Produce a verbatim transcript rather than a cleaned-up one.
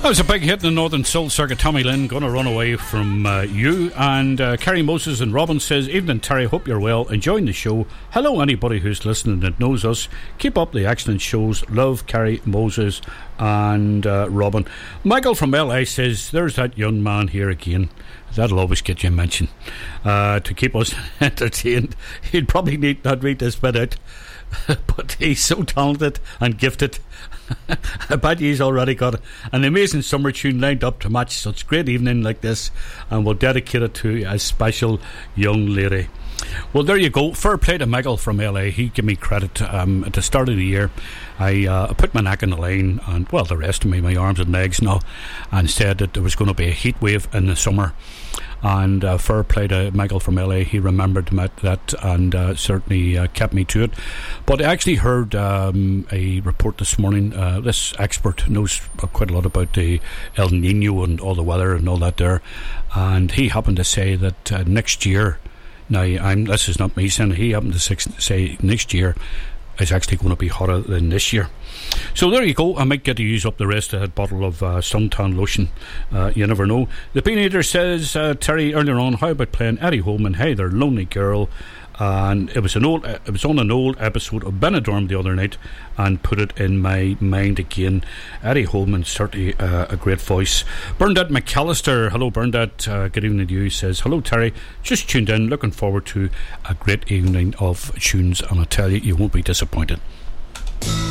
That was a big hit in the Northern Soul Circuit. Tommy Lynn, Gonna Run Away From uh, You. And uh, Kerry Moses and Robin says, evening Terry, hope you're well, enjoying the show. Hello anybody who's listening that knows us. Keep up the excellent shows. Love, Kerry Moses and uh, Robin. Michael from L A says, there's that young man here again. That'll always get you mentioned. Uh, to keep us entertained. He'd probably need not read this bit out. But he's so talented and gifted. I bet he's already got an amazing summer tune lined up to match such great evening like this, and we'll dedicate it to a special young lady. Well, there you go. Fair play to Michael from L A. He gave me credit um, at the start of the year. I uh, put my neck in the line, and well, the rest of me, my arms and legs now, and said that there was going to be a heat wave in the summer. And uh, fair play to Michael from L A. He remembered that and uh, certainly uh, kept me to it. But I actually heard um, a report this morning. Uh, this expert knows quite a lot about the El Nino and all the weather and all that there, and he happened to say that uh, next year, now I'm, this is not me saying, he happened to say next year is actually going to be hotter than this year. So there you go. I might get to use up the rest of that bottle of uh, suntan lotion. Uh, you never know. The Bean Eater says, uh, Terry, earlier on, how about playing Eddie Holman, Hey There, Lonely Girl? And it was an old, it was on an old episode of Benidorm the other night, and put it in my mind again. Eddie Holman, certainly uh, a great voice. Bernadette McAllister, hello Bernadette, uh, good evening to you. Says, hello Terry, just tuned in, looking forward to a great evening of tunes, and I tell you, you won't be disappointed.